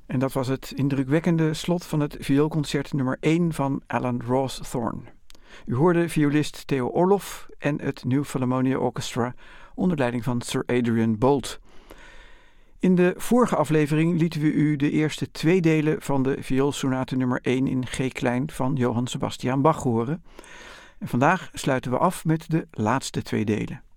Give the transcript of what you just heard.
En dat was het indrukwekkende slot van het vioolconcert nummer 1 van Alan Rawsthorn. U hoorde violist Theo Orloff en het New Philharmonia Orchestra onder leiding van Sir Adrian Boult. In de vorige aflevering lieten we u de eerste 2 delen van de vioolsonate nummer 1 in G-klein van Johann Sebastian Bach horen. En vandaag sluiten we af met de laatste 2 delen.